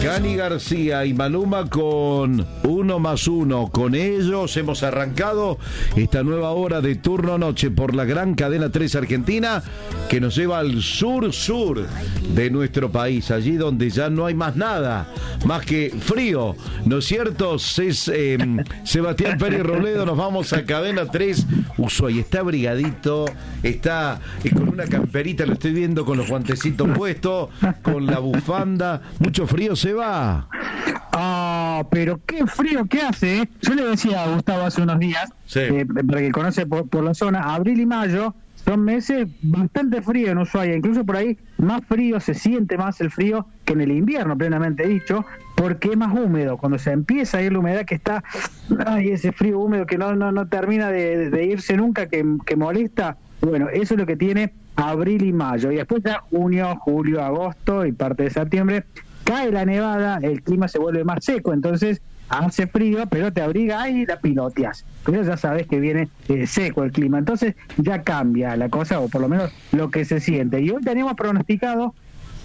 Cani García y Maluma con 1+1. Con ellos hemos arrancado esta nueva hora de Turno Noche por la gran cadena 3 Argentina, que nos lleva al sur de nuestro país, allí donde ya no hay más nada, más que frío, ¿no es cierto? Es Sebastián Pérez Robledo. Nos vamos a cadena 3 Ushuaia. Está abrigadito, está con una camperita, lo estoy viendo con los guantecitos puestos, con la bufanda. Mucho frío, se va. Ah, pero qué frío que hace, ¿eh? Yo le decía a Gustavo hace unos días, sí, para que conoce por la zona, abril y mayo son meses bastante fríos en Ushuaia, incluso por ahí más frío, se siente más el frío que en el invierno, plenamente dicho, porque es más húmedo. Cuando se empieza a ir la humedad que está, ay, ese frío húmedo que no termina de irse nunca, que molesta, bueno, eso es lo que tiene abril y mayo, y después ya junio, julio, agosto y parte de septiembre cae la nevada, el clima se vuelve más seco, entonces hace frío, pero te abriga y la piloteas, pero ya sabes que viene seco el clima, entonces ya cambia la cosa, o por lo menos lo que se siente. Y hoy tenemos pronosticado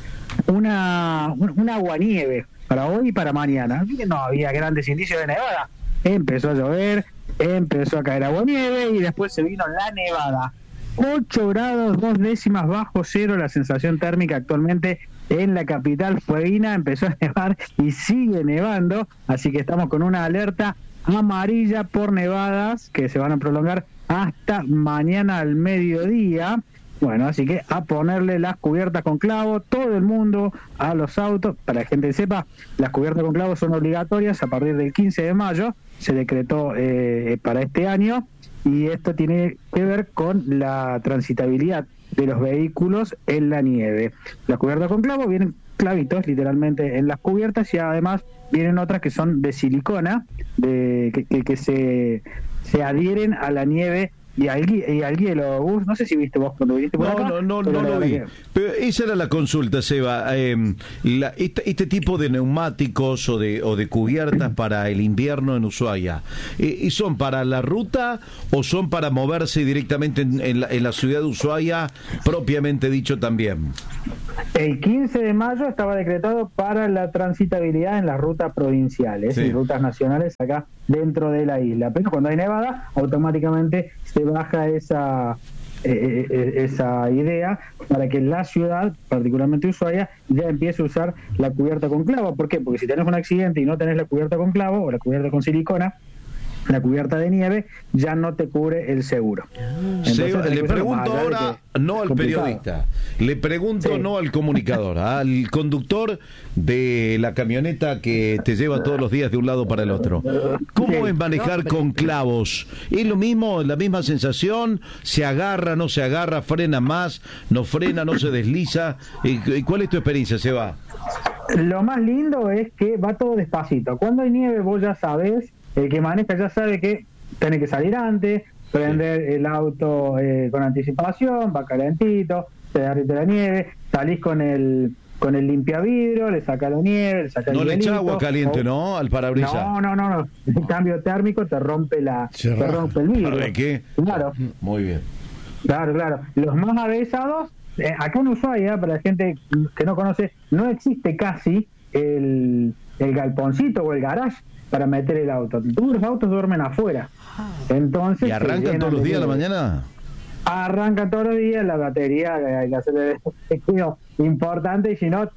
una aguanieve para hoy y para mañana. Así que no había grandes indicios de nevada, empezó a llover, empezó a caer aguanieve y después se vino la nevada. 8 grados, 2 décimas bajo cero la sensación térmica actualmente en la capital fueguina. Empezó a nevar y sigue nevando, así que estamos con una alerta amarilla por nevadas que se van a prolongar hasta mañana al mediodía. Bueno, así que a ponerle las cubiertas con clavo, todo el mundo, a los autos. Para que la gente sepa, las cubiertas con clavo son obligatorias a partir del 15 de mayo, se decretó para este año, y esto tiene que ver con la transitabilidad de los vehículos en la nieve. Las cubiertas con clavo vienen clavitos literalmente en las cubiertas, y además vienen otras que son de silicona, que se adhieren a la nieve y al hielo. No sé si viste vos cuando viniste por acá. No lo vi. Pero esa era la consulta, Seba. Este tipo de neumáticos o de cubiertas para el invierno en Ushuaia, ¿y son para la ruta o son para moverse directamente en la ciudad de Ushuaia, propiamente dicho también? El 15 de mayo estaba decretado para la transitabilidad en las rutas provinciales, sí, y rutas nacionales acá dentro de la isla. Pero cuando hay nevada, automáticamente se baja esa idea para que la ciudad, particularmente Ushuaia, ya empiece a usar la cubierta con clavo. ¿Por qué? Porque si tenés un accidente y no tenés la cubierta con clavo o la cubierta con silicona, la cubierta de nieve ya no te cubre el seguro. Entonces, le pregunto ahora, no al periodista, le pregunto, sí, no al comunicador, al conductor de la camioneta que te lleva todos los días de un lado para el otro. ¿Cómo es manejar con clavos? ¿Es lo mismo, la misma sensación? ¿Se agarra, no se agarra, frena más, no frena, no se desliza? ¿Cuál es tu experiencia, Seba? Lo más lindo es que va todo despacito. Cuando hay nieve vos ya sabés, el que maneja ya sabe que tiene que salir antes, prender el auto con anticipación, va calentito, se derrite la nieve, salís con el limpiavidrio, le saca la nieve, le saca el hielito. No le echa agua caliente, ¿no? Al parabrisas. No. El cambio térmico te rompe el vidrio. ¿De qué? Claro. Muy bien. Claro. Los más avesados, acá en Ushuaia, para la gente que no conoce, no existe casi el galponcito o el garage para meter el auto. Todos los autos duermen afuera. Entonces, ¿y arrancan todos los días a la mañana? Arrancan todos los días, la batería hay que hacerle importante, y si no,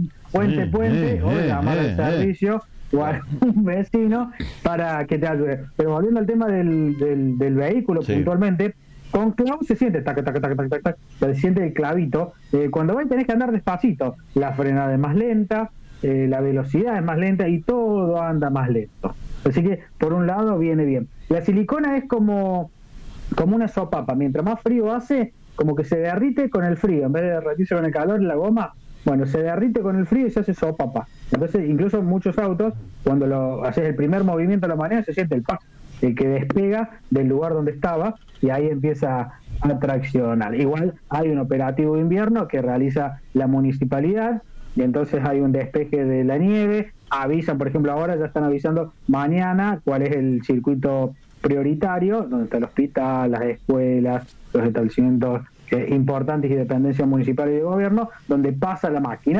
puente, o llamar al servicio o a un vecino para que te ayude. Pero volviendo al tema del vehículo, sí, puntualmente, con clavo se siente tac, se siente el clavito. Cuando vas tenés que andar despacito, la frenada es más lenta, la velocidad es más lenta y todo anda más lento. Así que por un lado viene bien. La silicona es como una sopapa, mientras más frío hace, como que se derrite con el frío, en vez de derretirse con el calor la goma, bueno, se derrite con el frío y se hace sopapa. Entonces incluso muchos autos, cuando haces el primer movimiento de la manera, se siente el que despega del lugar donde estaba, y ahí empieza a traccionar. Igual hay un operativo de invierno que realiza la municipalidad, y entonces hay un despeje de la nieve, avisan, por ejemplo, ahora ya están avisando mañana cuál es el circuito prioritario, donde está el hospital, las escuelas, los establecimientos importantes y dependencias municipales y de gobierno, donde pasa la máquina,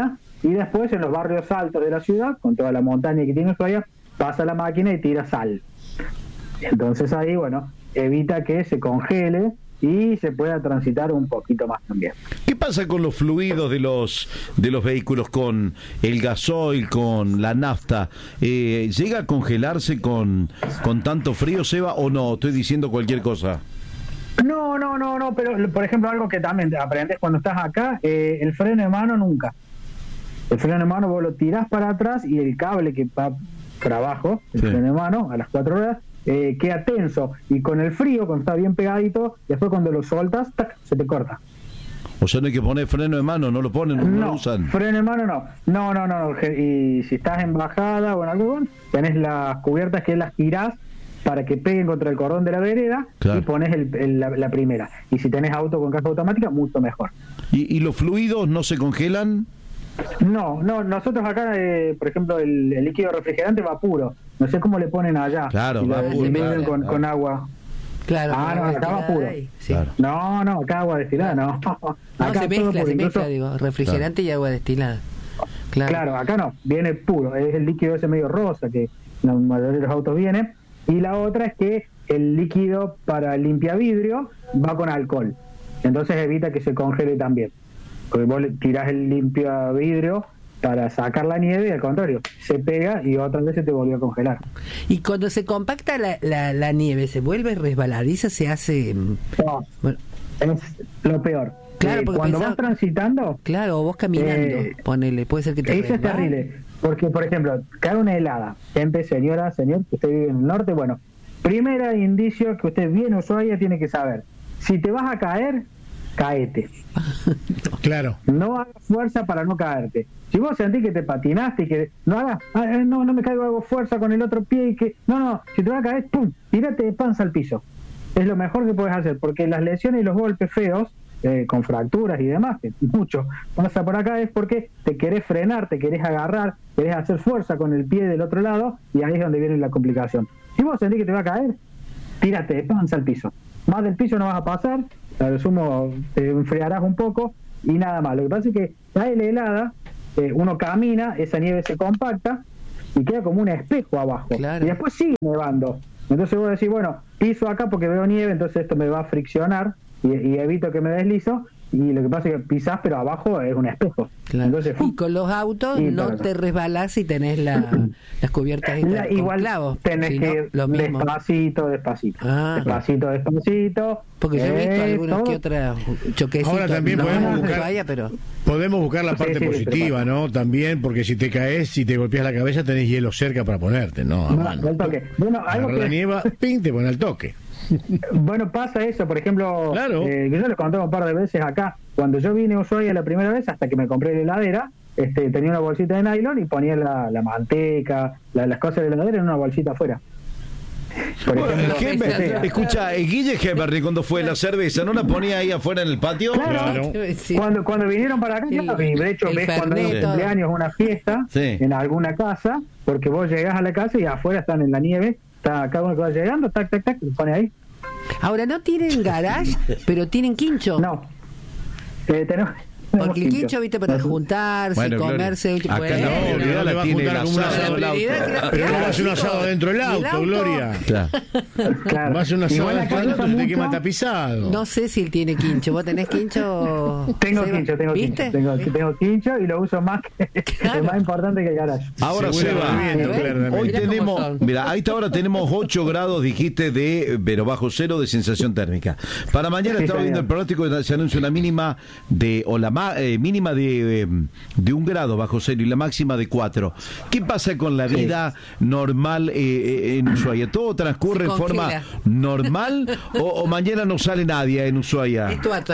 y después en los barrios altos de la ciudad, con toda la montaña que tiene Ushuaia, pasa la máquina y tira sal. Entonces ahí, bueno, evita que se congele y se pueda transitar un poquito más también. ¿Qué pasa con los fluidos de los vehículos, con el gasoil, con la nafta? ¿Llega a congelarse con tanto frío, Seba, o no? Estoy diciendo cualquier cosa. No, pero por ejemplo algo que también aprendes cuando estás acá, el freno de mano nunca. El freno de mano vos lo tirás para atrás y el cable que va para abajo, el freno de mano, a las 4 ruedas, queda tenso, y con el frío, cuando está bien pegadito, después cuando lo soltas, ¡tac!, se te corta. O sea, no hay que poner freno de mano, no lo ponen, no lo usan. Freno de mano no, y si estás en bajada o en algo, tenés las cubiertas que las girás para que peguen contra el cordón de la vereda, claro, y pones la primera. Y si tenés auto con caja automática, mucho mejor. ¿Y los fluidos no se congelan? No, nosotros acá, por ejemplo, el líquido refrigerante va puro. No sé cómo le ponen allá. Claro, va puro. Claro, con agua. Claro. No, acá va puro. Sí. Claro. No, acá agua destilada, no. Acá se mezcla, digo, refrigerante, claro, y agua destilada. Claro, acá no, viene puro. Es el líquido ese medio rosa que la mayoría de los autos viene. Y la otra es que el líquido para limpiavidrio va con alcohol. Entonces evita que se congele también. Porque vos le tirás el limpiavidrio para sacar la nieve y al contrario, se pega y otras veces te volvió a congelar. Y cuando se compacta la nieve, ¿se vuelve resbaladiza? ¿Se hace...? No, bueno, es lo peor. Claro, porque cuando vas transitando... Claro, o vos caminando, ponele, puede ser que te eso es terrible, porque por ejemplo, cae una helada, gente, señor, que usted vive en el norte, bueno, primer indicio que usted viene a Ushuaia tiene que saber, si te vas a caer, caete. Claro. No hagas fuerza para no caerte. Si vos sentís que te patinaste y que no hagas, no me caigo, hago fuerza con el otro pie y que... No, si te vas a caer, ¡pum!, tírate de panza al piso. Es lo mejor que puedes hacer, porque las lesiones y los golpes feos, con fracturas y demás, que mucho pasa por acá, es porque te querés frenar, te querés agarrar, querés hacer fuerza con el pie del otro lado, y ahí es donde viene la complicación. Si vos sentís que te va a caer, tírate de panza al piso. Más del piso no vas a pasar, a lo sumo te enfriarás un poco y nada más. Lo que pasa es que cae la helada, uno camina, esa nieve se compacta y queda como un espejo abajo. Claro. Y después sigue nevando. Entonces vos decís, bueno, piso acá porque veo nieve, entonces esto me va a friccionar y evito que me deslizo. Y lo que pasa es que pisás, pero abajo es un espejo. Claro. Entonces, y con los autos no te resbalás y tenés las cubiertas igual clavos. Tenés que ir despacito. Porque yo he visto algunas que otras choquecitos. Ahora también podemos buscar la parte positiva, ¿no? También, porque si te caes, si te golpeas la cabeza, tenés hielo cerca para ponerte, ¿no? El toque. Bueno, algo la nieva, ¡ping!, te pone al toque. Bueno, pasa eso, por ejemplo, claro, que yo les conté un par de veces acá, cuando yo vine a Ushuaia la primera vez, hasta que me compré la heladera, tenía una bolsita de nylon y ponía la manteca, las cosas de la heladera en una bolsita afuera. Por ejemplo, escucha, Guille Heberly, cuando fue la cerveza, ¿no la ponía ahí afuera en el patio? Claro. Sí. Cuando vinieron para acá, y de hecho ves cuando hay un cumpleaños o una fiesta, sí, en alguna casa, porque vos llegás a la casa y afuera están en la nieve, está cada uno que va llegando, tac, lo pone ahí. Ahora no tienen garage, pero tienen quincho. No. Tenemos porque el quincho, viste, para juntarse, bueno, comerse. Acá no, la tiene el asado. Pero no va a hacer un asado dentro del auto, Gloria. Claro. Va a hacer un asado dentro del auto, te quema tapizado. No sé si él tiene quincho. ¿Vos tenés quincho? Tengo quincho y lo uso más que es más importante que el garage. Ahora se va. Hoy tenemos, mira, a esta hora tenemos 8 grados, dijiste, pero bajo cero de sensación térmica. Para mañana estaba viendo el pronóstico, se anuncia una mínima mínima de 1 grado bajo cero y la máxima de 4. ¿Qué pasa con la vida normal en Ushuaia? ¿Todo transcurre en forma normal o mañana no sale nadie en Ushuaia?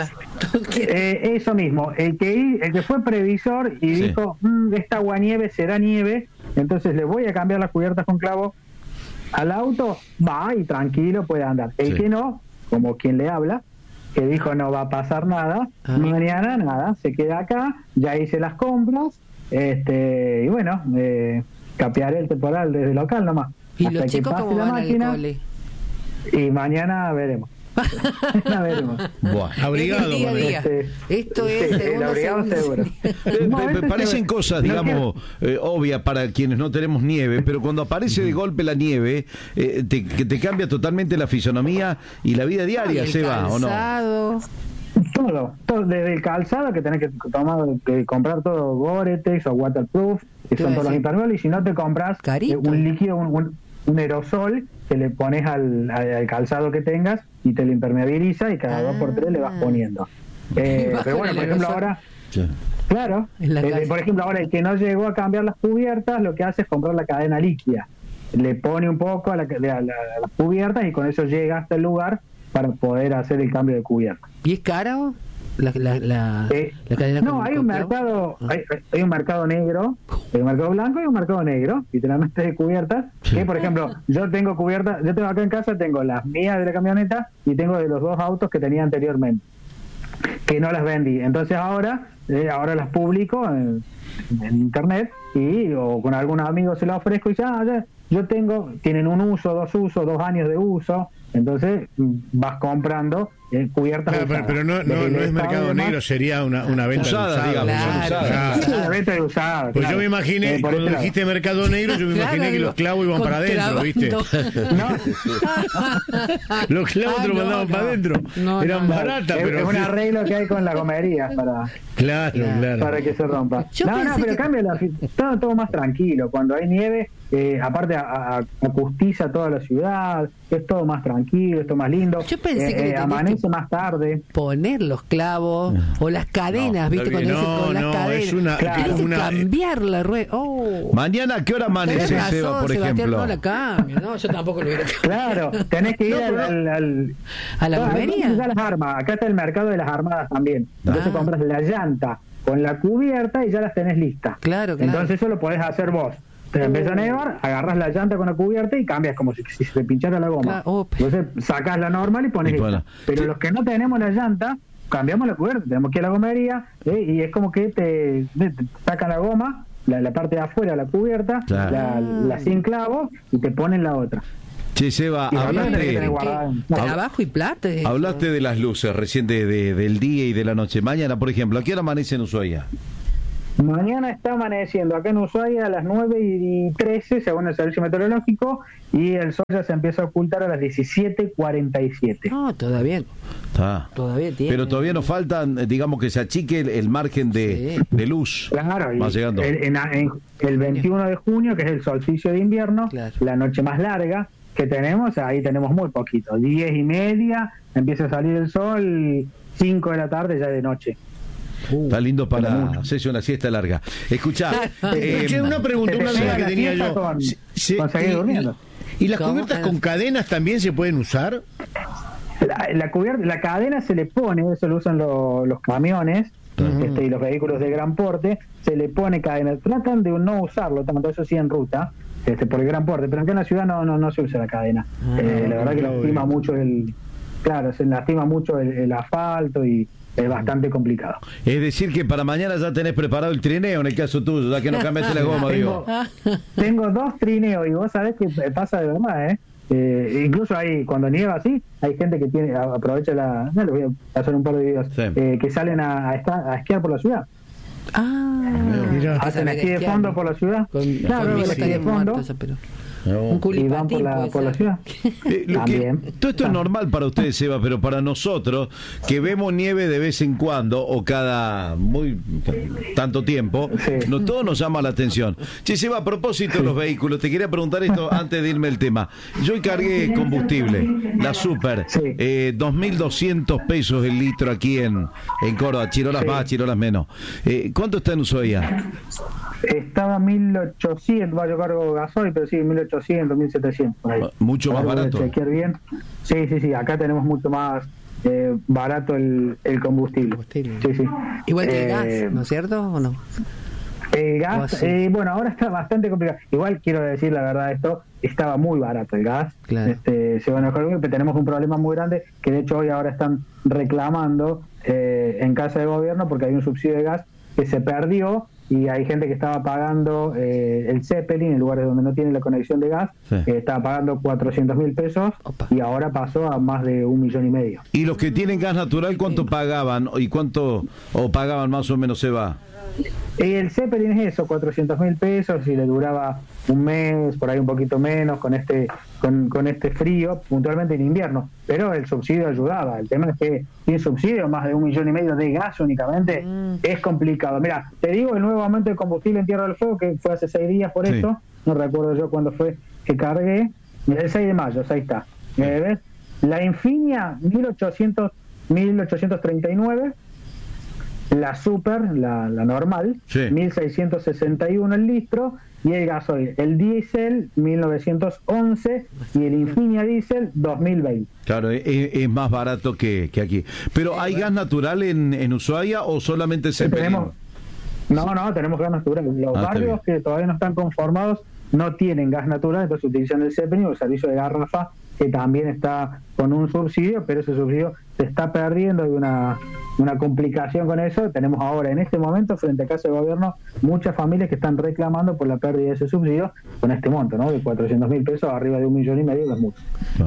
Eso mismo, el que fue previsor y dijo, esta aguanieve será nieve, entonces le voy a cambiar las cubiertas con clavo al auto, va y tranquilo puede andar. El que no, como quien le habla, que dijo no va a pasar nada, mañana nada, se queda acá, ya hice las compras, y bueno, capearé el temporal desde local nomás. ¿Y hasta los chicos cómo van al cole? Y mañana veremos. La veremos. Buah. Abrigado. Día a día. Esto es el abrigado seguro. Parecen cosas, digamos, obvias para quienes no tenemos nieve, pero cuando aparece de golpe la nieve, te cambia totalmente la fisonomía y la vida diaria, Seba, ¿o no? Todo, desde el calzado que tenés que comprar todo Gore-Tex o Waterproof, que son todos los impermeables, y si no te compras un líquido, un aerosol que le pones al calzado que tengas y te lo impermeabiliza y cada 2x3 le vas poniendo. Pero bueno, por ejemplo ahora... Sí. Claro, por ejemplo ahora el que no llegó a cambiar las cubiertas, lo que hace es comprar la cadena líquida. Le pone un poco a las cubiertas y con eso llega hasta el lugar para poder hacer el cambio de cubierta. ¿Y es caro la cadena? No, hay un mercado, hay un mercado negro, hay un mercado blanco y un mercado negro, literalmente de cubiertas, que por ejemplo, yo tengo cubiertas, yo tengo acá en casa, tengo las mías de la camioneta y tengo de los 2 autos que tenía anteriormente, que no las vendí. Entonces ahora las publico en internet o con algunos amigos se las ofrezco y ya yo tienen un uso, 2 usos, 2 años de uso. Entonces vas comprando cubiertas usadas. Pero no es mercado negro, sería una venta usada, digamos. Sí, una venta de usada. Pues yo me imaginé, cuando dijiste mercado negro, yo me imaginé que los clavos iban para adentro, ¿viste? Los clavos te los mandaban para adentro. Eran baratas, pero... Es un arreglo que hay con la gomería para que se rompa. Pero cambia todo más tranquilo. Cuando hay nieve, aparte acustiza toda la ciudad, es todo más tranquilo, es todo más lindo. Yo pensé que amanece más tarde. Poner los clavos o las cadenas, ¿viste? Cuando dicen con las cadenas. Cambiar la rueda. Mañana, ¿a qué hora amanece, Seba, por ejemplo? No la cambio, no, yo tampoco lo hubiera cambiado. Claro, tenés que ir a la gomería. Las armas. Acá está el mercado de las armadas también. Entonces compras la llanta con la cubierta y ya las tenés listas. Claro. Entonces eso lo podés hacer vos. Te empieza a nevar, agarras la llanta con la cubierta y cambias como si se te pinchara la goma. Entonces sacás la normal y pones esta. Pero los que no tenemos la llanta, cambiamos la cubierta, tenemos que ir a la gomería y es como que te sacan la goma, la parte de afuera de la cubierta, la sin clavo y te ponen la otra. Che, Seba, abajo y plata. Hablaste de las luces recién del día y de la noche. Mañana, por ejemplo, ¿a qué hora amanece en Ushuaia? Mañana está amaneciendo acá en Ushuaia a las 9:13 según el servicio meteorológico y el sol ya se empieza a ocultar a las 17:47. No, todavía tiene. Pero todavía nos faltan, digamos, que se achique el margen de luz. Claro, va llegando. El 21 de junio, que es el solsticio de invierno, la noche más larga que tenemos, ahí tenemos muy poquito. 10:30 empieza a salir el sol, 5 de la tarde ya de noche. Está lindo para hacerse una siesta larga. Escuchá, una pregunta, una duda que tenía yo. Seguir durmiendo. ¿Y las cubiertas con cadenas también se pueden usar? La cadena se le pone, eso lo usan los camiones y los vehículos de gran porte, se le pone cadena. Tratan de no usarlo tanto, eso sí en ruta, por el gran porte, pero acá en la ciudad no se usa la cadena. La verdad que lastima mucho se lastima mucho el asfalto y es bastante complicado. Es decir que para mañana ya tenés preparado el trineo en el caso tuyo, ya que no cambiaste la goma, digo. Tengo 2 trineos y vos sabés que pasa de verdad, incluso ahí cuando nieva así, hay gente que aprovecha les voy a hacer un par de videos, que salen a esquiar por la ciudad. Hacen esquí de fondo por la ciudad. Claro, el esquí de fondo. Y van por la ciudad. Todo esto es normal para ustedes, Seba, pero para nosotros, que vemos nieve de vez en cuando o cada tanto tiempo, todo nos llama la atención. Che, Seba, a propósito de los vehículos, te quería preguntar esto antes de irme al tema. Yo cargué combustible, la Super, 2.200 pesos el litro aquí en Córdoba, Chirolas más, Chirolas menos. ¿Cuánto está en Ushuaia? Estaba 1.800, yo cargo gasoil, pero sí, 1.800, 1.700 por ahí. Mucho más barato. Bien. Sí, acá tenemos mucho más barato el combustible. Sí. Igual que el gas, ¿no es cierto? ¿O no? El gas, bueno, ahora está bastante complicado. Igual quiero decir la verdad, estaba muy barato el gas. Claro. Se van a mejorar, pero tenemos un problema muy grande que de hecho hoy ahora están reclamando en Casa de Gobierno porque hay un subsidio de gas que se perdió y hay gente que estaba pagando el Zeppelin en lugares donde no tiene la conexión de gas, estaba pagando 400.000 pesos. Opa. Y ahora pasó a más de 1,5 millones. ¿Y los que tienen gas natural cuánto pagaban y cuánto pagaban más o menos, Seba? El Zeppelin es eso, 400.000 pesos, y le duraba un mes, por ahí un poquito menos, con este frío, puntualmente en invierno, pero el subsidio ayudaba. El tema es que sin subsidio, más de 1,5 millones de gas únicamente, es complicado. Mira, te digo, el nuevo aumento de combustible en Tierra del Fuego, que fue hace 6 días por esto, no recuerdo yo cuándo fue que cargué, el 6 de mayo, ahí está. ¿Ves? La Infinia, 1.839, la Super, la normal, 1.661 el litro, y el gasoil, el diésel, 1.911, y el Infinia diésel, 2.020. Claro, es más barato que aquí. Pero ¿hay gas natural en Ushuaia o solamente Zeppelin? Tenemos gas natural. Los barrios que todavía no están conformados no tienen gas natural, entonces utilizan el Zeppelin o el servicio de garrafa, que también está con un subsidio, pero ese subsidio se está perdiendo. Hay una complicación con eso. Tenemos ahora, en este momento, frente a Casa de Gobierno, muchas familias que están reclamando por la pérdida de ese subsidio con este monto, ¿no? De 400.000 pesos, arriba de 1,5 millones, es mucho.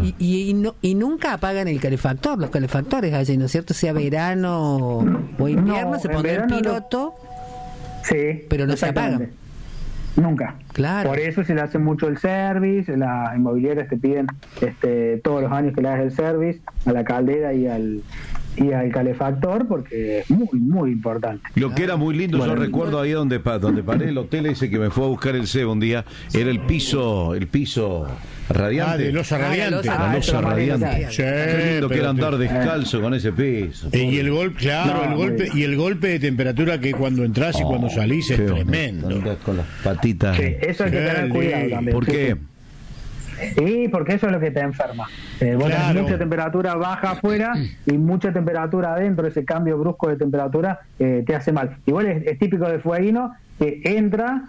Y nunca apagan el calefactor, los calefactores allí, ¿no es cierto? Sea verano o invierno, se pone el piloto, pero no se apagan. Nunca. Claro. Por eso se le hace mucho el service, las inmobiliarias te piden todos los años que le hagas el service a la caldera y al calefactor, porque es muy, muy importante. Lo que era muy lindo, yo recuerdo ahí donde paré el hotel ese que me fue a buscar el Seba un día, era el piso radiante. De losa radiante. La losa radiante. Sí, qué lindo que era andar descalzo con ese piso. Y el golpe, el golpe de temperatura que cuando entras y cuando salís es tremendo. Con las patitas. Sí, eso hay que tener cuidado también. ¿Por qué? Sí, porque eso es lo que te enferma. Vos tenés mucha temperatura baja afuera y mucha temperatura adentro, ese cambio brusco de temperatura te hace mal. Igual es típico de fueguino que entra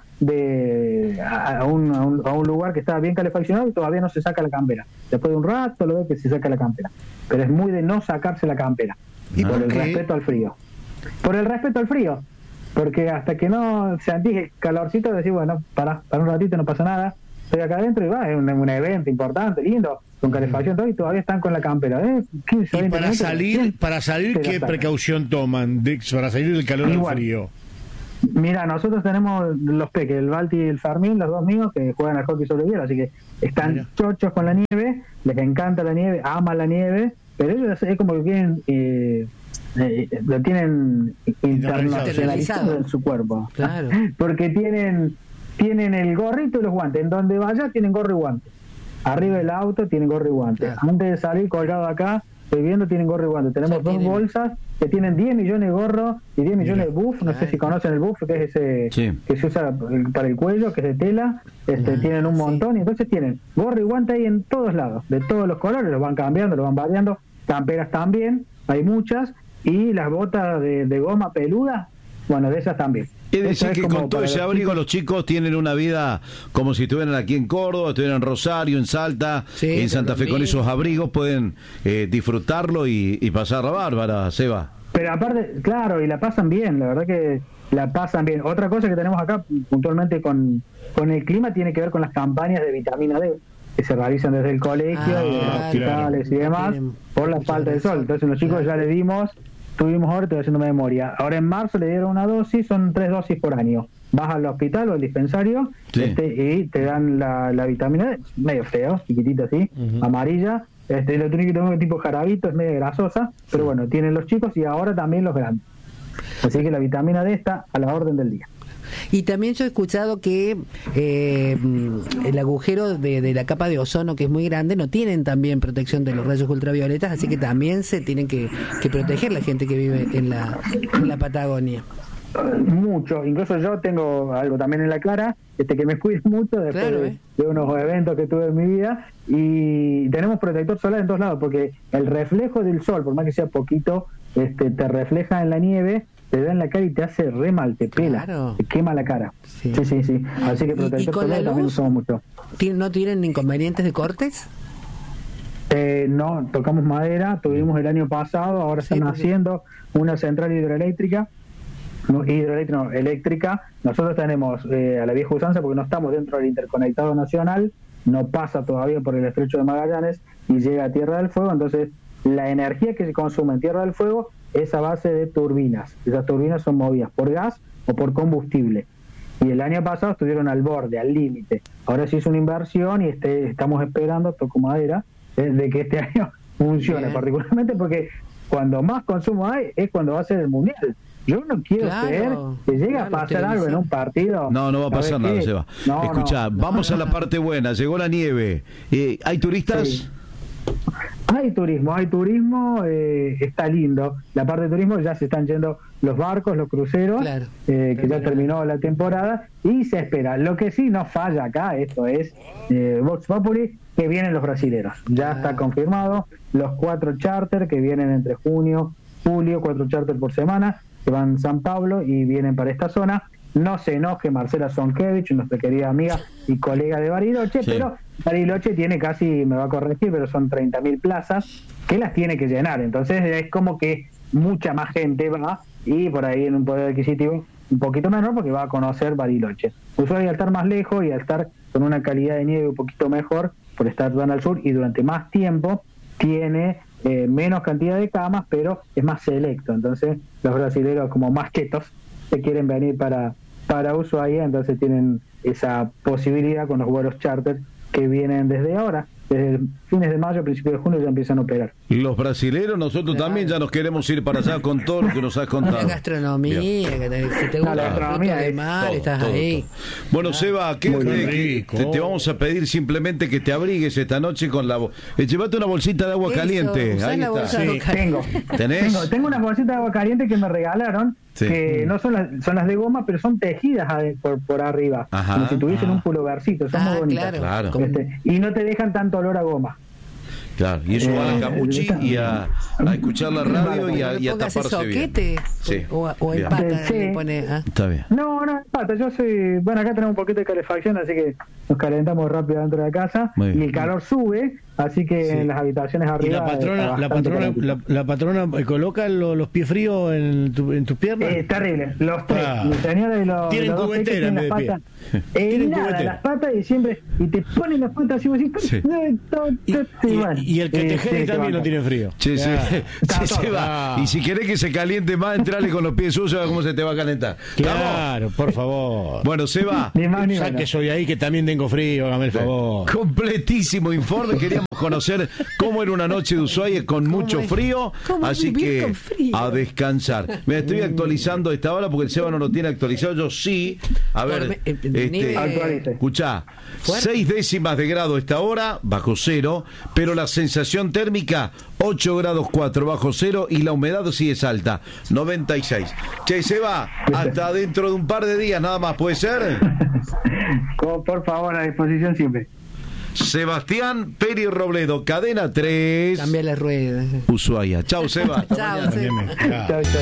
a un lugar que está bien calefaccionado y todavía no se saca la campera. Después de un rato lo ve que se saca la campera. Pero es muy de no sacarse la campera. Por el respeto al frío. Por el respeto al frío. Porque hasta que no sentís el calorcito, decís, bueno, para un ratito, no pasa nada. Estoy acá adentro y es un evento importante, lindo, con calefacción todo, y todavía están con la campera. 15, ¿Y para salir qué precaución toman para salir del calor al frío? Mira, nosotros tenemos los peques, el Balti y el Fermín, los dos míos, que juegan al hockey sobre hielo, así que están chochos con la nieve, les encanta la nieve, aman la nieve, pero ellos es como que lo tienen internacionalizado en su cuerpo. Claro. Porque tienen el gorrito y los guantes. En donde vaya tienen gorro y guantes. Arriba del auto tienen gorro y guantes. Claro. Antes de salir colgado acá, estoy viendo, tienen gorro y guantes. Tenemos dos bolsas que tienen 10 millones de gorros y 10 millones de buff. No sé si conocen el buff, que es ese que se usa para el cuello, que es de tela. Tienen un montón, y entonces tienen gorro y guante ahí en todos lados, de todos los colores. Los van cambiando, los van variando. Camperas también, hay muchas. Y las botas de goma peluda, bueno, de esas también. Es decir, que con todo ese abrigo los chicos tienen una vida como si estuvieran aquí en Córdoba, estuvieran en Rosario, en Salta, en Santa Fe. Con esos abrigos pueden disfrutarlo y pasar la bárbara, Seba. Pero aparte, claro, y la pasan bien, la verdad que la pasan bien. Otra cosa que tenemos acá puntualmente con el clima tiene que ver con las campañas de vitamina D que se realizan desde el colegio y de los hospitales y demás por la falta de sol. Entonces los chicos ya le dimos. Tuvimos ahora, estoy haciendo memoria. Ahora en marzo le dieron una dosis, son 3 dosis por año. Vas al hospital o al dispensario y te dan la vitamina D, medio feo, chiquitita así, amarilla. Lo tiene que tomar tipo jarabito, es medio grasosa, pero bueno, tienen los chicos y ahora también los grandes. Así que la vitamina D está a la orden del día. Y también yo he escuchado que el agujero de la capa de ozono, que es muy grande, no tienen también protección de los rayos ultravioletas, así que también se tienen que proteger la gente que vive en la Patagonia. Mucho, incluso yo tengo algo también en la cara, que me cuido mucho después de unos eventos que tuve en mi vida, y tenemos protector solar en todos lados, porque el reflejo del sol, por más que sea poquito, te refleja en la nieve, te da en la cara y te hace re mal, te pela, te quema la cara. Sí. Así que protector solar también usamos mucho. ¿No tienen inconvenientes de cortes? No, tocamos madera, tuvimos el año pasado, ahora están haciendo una central hidroeléctrica eléctrica. Nosotros tenemos a la vieja usanza, porque no estamos dentro del interconectado nacional, no pasa todavía por el estrecho de Magallanes y llega a Tierra del Fuego. Entonces la energía que se consume en Tierra del Fuego es a base de turbinas. Esas turbinas son movidas por gas o por combustible, y el año pasado estuvieron al borde, al límite. Ahora se hizo una inversión y estamos esperando, toco madera, de que este año funcione. Bien. Particularmente porque cuando más consumo hay es cuando va a ser el Mundial. Yo no quiero creer que llegue a pasar algo en un partido. No va a pasar nada, Seba. Escuchá, vamos a la parte buena. Llegó la nieve. ¿Hay turistas? Sí. Hay turismo, está lindo. La parte de turismo, ya se están yendo los barcos, los cruceros, claro, que ya terminó la temporada y se espera. Lo que sí no falla acá, esto es Vox Populi, que vienen los brasileros. Ya está confirmado los 4 charters que vienen entre junio, julio, 4 charters por semana, que van a San Pablo y vienen para esta zona. No se enoje Marcela Zonkevich, nuestra querida amiga y colega de Bariloche, sí, pero Bariloche tiene casi, me va a corregir, pero son 30.000 plazas que las tiene que llenar. Entonces es como que mucha más gente va, y por ahí en un poder adquisitivo un poquito menor, porque va a conocer Bariloche. Ushuaia, al estar más lejos y al estar con una calidad de nieve un poquito mejor, por estar tan al sur y durante más tiempo, tiene menos cantidad de camas, pero es más selecto. Entonces los brasileños, como más chetos, se quieren venir para Ushuaia, entonces tienen esa posibilidad con los vuelos charter que vienen desde ahora, desde fines de mayo, principios de junio ya empiezan a operar. Los brasileros, nosotros también ya nos queremos ir para allá con todo lo que nos has contado. La gastronomía, si te gusta la gastronomía del mar, todo, estás ahí. Todo. Bueno, Seba, te vamos a pedir simplemente que te abrigues esta noche con la... Llévate una bolsita de agua caliente. Ahí está. Sí, tengo una bolsita de agua caliente que me regalaron, sí, que no son las de goma, pero son tejidas por arriba, como si tuviesen un pullovercito, son muy bonitas. Claro. Y no te dejan tanto olor a goma. Claro, y eso va a la camuchi y a escuchar la radio y a taparse bien. Sí. O en pata le pone, Está bien. No, en pata. Yo soy... Bueno, acá tenemos un poquito de calefacción, así que nos calentamos rápido dentro de la casa. Y el calor sube, así que en las habitaciones arriba... ¿Y la patrona coloca los pies fríos en tus piernas? Terrible. Los tres. Mi señora y los... Tienen cubetera en vez de pie. Las patas y siempre... Y te ponen las patas así, y el que te jede también no tiene frío. Sí, se va. Y si querés que se caliente más, entrale con los pies sucios a ver cómo se te va a calentar. Claro, por favor. Bueno, Seba, ya que soy ahí, que también tengo frío, hágame el favor. Completísimo informe. Queríamos conocer cómo era una noche de Ushuaia con mucho frío, así que a descansar. Me estoy actualizando a esta hora porque el Seba no lo tiene actualizado. Yo sí. A ver, escuchá, 6 décimas de grado esta hora, bajo cero, pero la sensación térmica 8 grados 4 bajo cero y la humedad sí es alta, 96. Che, Seba, hasta dentro de un par de días nada más, ¿puede ser? Por favor, a disposición siempre. Sebastián Peri Robledo, Cadena 3. Cambia la rueda. Ushuaia. Chau, Seba. Chau, Seba. Chau.